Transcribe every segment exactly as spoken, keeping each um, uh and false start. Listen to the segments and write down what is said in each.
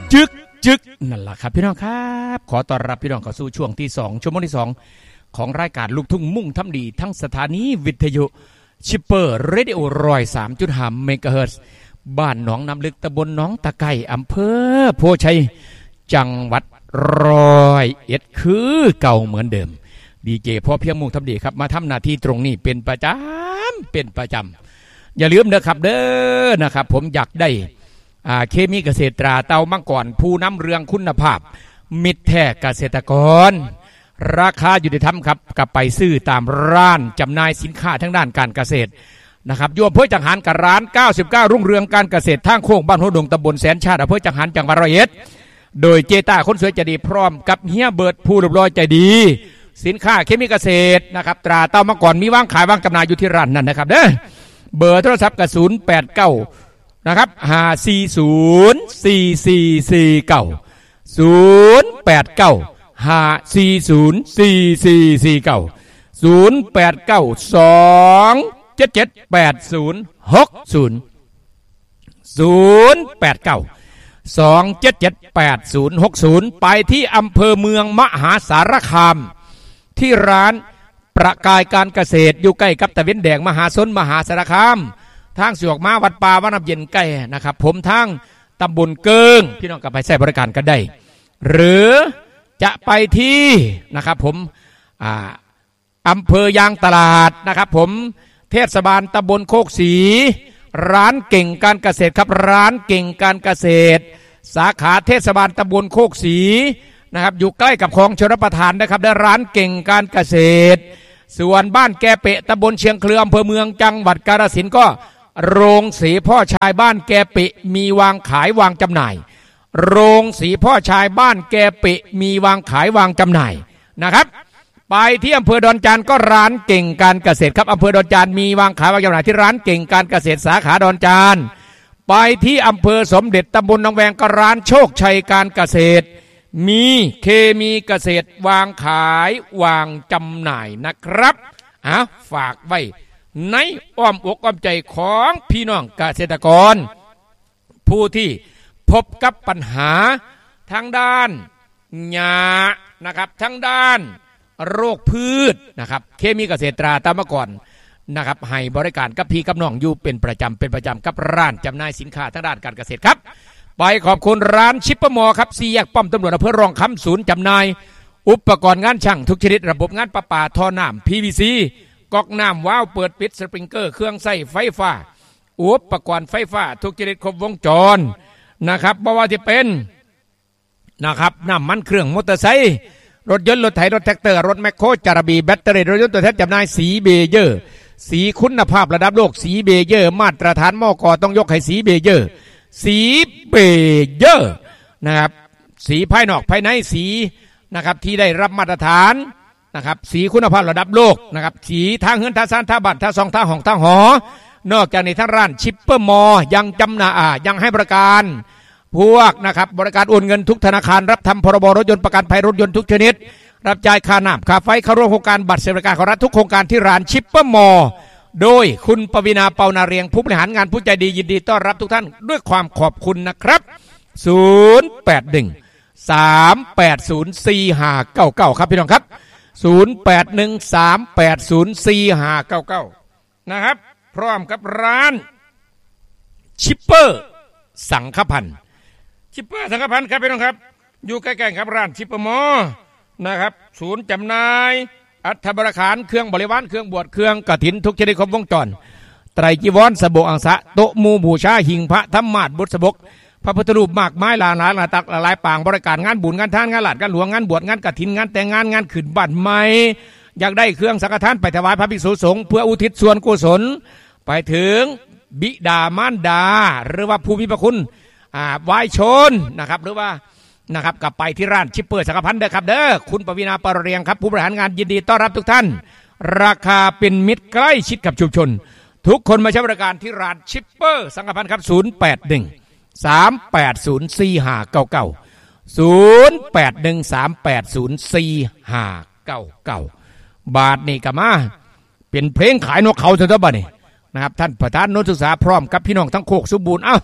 จึกจึกนั่นแหละครับพี่น้องครับขอต้อนรับพี่น้องเข้าสู่ช่วงที่สองชั่วโมงที่สองของรายการลูกทุ่งมุ่งทำดีทั้งสถานีวิทยุชิปเปอร์เรดิโอร้อยสามจุดห้าเมกะเฮิรตซ์บ้านหนองน้ำลึกตำบลหนองตะไคร่อำเภอโพชัยจังหวัดร้อยเอ็ดคือเก่าเหมือนเดิมดีเจพอเพียงมุ่งทำดีครับมาทำหน้าที่ตรงนี้เป็นประจำเป็นประจำอย่าลืมนะครับเด้อนะครับผมอยากได้เคมีเกษตรตราเตามังกรผู้นำเรื่องคุณภาพมิตรแท้เกษตรกรราคายุติธรรมครับกลับไปซื้อตามร้านจำหน่ายสินค้าทั้งด้านการเกษตรนะครับอยู่อำเภอจังหารกับร้านเก้าสิบเก้ารุ่งเรืองการเกษตรทางโค้งบ้านหัวดงตำบลแสนชาติอำเภอจังหารจังหวัดร้อยเอ็ดโดยเจต้าคนสวยใจดีพร้อมกับเฮียเบิร์ดผู้เรียบร้อยใจดีสินค้าเคมีเกษตรนะครับตราเต้ามังกรมีวางขายวางจำหน่ายอยู่ที่ร้านนั่นนะครับเด้อเบอร์โทรศัพท์กับศูนย์แปดเก้านะครับห้าสี่ศูนย์สี่สี่สี่เก้าศูนย์แปดเก้าห้าสี่ศูนย์สี่สี่สี่เก้าศูนย์แปดเก้าสองเจ็ดเจ็ดแปดศูนย์หกศูนย์ศูนย์แปดเก้าสองเจ็ดเจ็ดแปดศูนย์หกศูนย์ไปที่อำเภอเมืองมหาสารคามที่ร้านประกายการเกษตรอยู่ใกล้กับตะเวนแดงมหาสนมหาสารคามทางสวกมาวัดป่าวัดน้ำเย็นใกล้นะครับผมทางตำบลเกิงพี่น้องก็ไปใช้บริการกันได้หรือจะไปที่นะครับผมอ่าอำเภอยางตลาดนะครับผมเทศบาลตำบลโคกศรีร้านเก่งการเกษตรครับร้านเก่งการเกษตรสาขาเทศบาลตำบลโคกศรีนะครับอยู่ใกล้กับคลองชลประทานนะครับได้ร้านเก่งการเกษตรส่วนบ้านแกเปะตำบลเชียงเครืออำเภอเมืองจังหวัดกาฬสินธุ์ก็โรงสีพ่อชายบ้านแกเปะมีวางขายวางจำหน่ายโรงสีพ่อชายบ้านแกเปะมีวางขายวางจำหน่ายนะครับไปที่อำเภอดอนจานก็ร้านเก่งการเกษตรครับอำเภอดอนจานมีวางขายวางจำหน่ายที่ร้านเก่งการเกษตรสาขาดอนจานไปที่อำเภอสมเด็จตำบลหนองแวงก็ร้านโชคชัยการเกษตรมีเคมีเกษตรวางขายวางจำหน่ายนะครับอ่ะฝากไว้ในอ้อมอกอ้อมใจของพี่น้องเกษตรกรผู้ที่พบกับปัญหาทางด้านหญ้านะครับทางด้านโรคพืชนะครับเคมีเกษตรตราตามก่อนนะครับให้บริการกับพี่กับน้องอยู่เป็นประจำเป็นประจำกับร้านจำหน่ายสินค้าทางด้านการเกษตรครับไปขอบคุณร้านชิปเปอร์มอครับสี่แยกป้อมตำรวจอำเภอรองคำศูนย์จำหน่ายอุปกรณ์งานช่างทุกชนิดระบบงานประปาท่อน้ำ พี วี ซี ก๊อกน้ำว้าวเปิดปิดสปริงเกอร์เครื่องใช้ไฟฟ้าอุปกรณ์ไฟฟ้าทุกชนิดครบวงจรนะครับบ่ว่าจะเป็นนะครับน้ำมันเครื่องมอเตอร์ไซค์รถยนต์รถไถรถแท็กเตอร์รถแมคโครจาระบีแบตเตอรี่รถยนต์ตัวแทนจำหน่ายสีเบเยอร์สีคุณภาพระดับโลกสีเบเยอร์มาตรฐานมก.ต้องยกให้สีเบเยอร์สีเบเยอร์นะครับสีภายนอกภายในสีนะครับที่ได้รับมาตรฐานนะครับสีคุณภาพระดับโลกนะครับสีทางเฮือนทางซานทางบ้านทางซองทางห้องทางหอนอกจากนี้ทางร้านชิปเปอร์มอยังจำหน่ายยังให้บริการพวกนะครับบริการโอนเงินทุกธนาคารรับทำพรบรถยนต์ประกันภัยรถยนต์ทุกชนิดรับจ่ายค่าน้ำค่าไฟเข้าร่วมโครงการบัตรสวัสดิการของรัฐทุกโครงการที่ร้านชิปเปอร์มอโดยคุณปวีณาเปานาเรียงผู้บริหารงานผู้ใจดียินดีต้อนรับทุกท่านด้วยความขอบคุณนะครับศูนย์แปดหนึ่งสามแปดศูนย์สี่ห้าเก้าเก้าครับพี่น้องครับศูนย์แปดหนึ่งสามแปดศูนย์สี่ห้าเก้าเก้านะครับพร้อมกับร้านชิปเปอร์สังฆพันธ์ชิปเปอร์สังฆพันธ์ครับพี่น้องครับอยู่ใกล้ๆครับร้านชิปเปอร์มอนะครับศูนย์จำหน่ายอัฐบริขารเครื่องบริวารเครื่องบวชเครื่องกฐินทุกชนิดครบวงจรไตรจีวรสบกอังสะโตมูบูชาหิงพระธรรมาสบุตรสบกพระพุทธรูปมากไม้ลาหลานลาตักหลายปางบริการงานบุญงานทานงานหลาดงานหลวงงานบวชงานกฐินงานแต่งงานงานขึ้นบ้านใหม่อยากได้เครื่องสังฆทานไปถวายพระภิกษุสงฆ์เพื่ออุทิศส่วนกุศลไปถึงบิดามารดาหรือว่าผู้มีพระคุณอ่าวายชนนะครับหรือว่านะครับกลับไปที่ร้านชิปเปอร์สังฆพันธ์เด้อครับเด้อคุณปวีณาปรเรียงครับผู้บริหารงานยินดีต้อนรับทุกท่านราคาเป็นมิตรใกล้ชิดกับชุมชนทุกคนมาใช้บริการที่ร้านชิปเปอร์สังฆพันธ์ครับศูนย์แปดหนึ่งสามแปดศูนย์สี่ห้าเก้าเก้าศูนย์แปดหนึ่งสามแปดศูนย์สี่ห้าเก้าเก้าบาทนี่ก็มาเป็นเพลงขายนกเขาเถอะบ้านี่นะครับท่านประธานโนนศึกษาพร้อมกับพี่น้องทั้งโคกสมบูรณ์เอ้า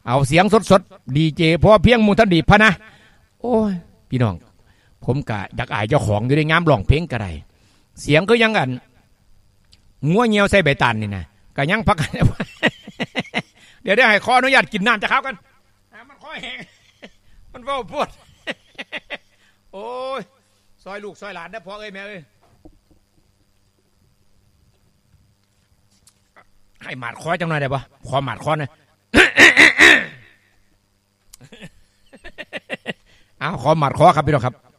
เอาเสียงสดๆดีเจพอเพียงมูทันดีพะนะโอ้ยพี่น้องผมกะอยากอายเจ้าของอยู่ในงามร้องเพลงกระไรเสียงก็ยังอันงัวเงียวใส่ใบตานนี่นะก็ยังพักกัน เดี๋ยวได้ให้ขออนุญาตกินน้ำจะเข้ากันมันคอแห้งมันเฝ้าปวดโอ้ยซอยลูกซอยหลานได้พอเอ้ยแม่เอ้ยให้หมาดคอจังหน่อยได้ปะขอหมาดคอหน่อย เอาขอหมัดคอครับพี่น้องครับ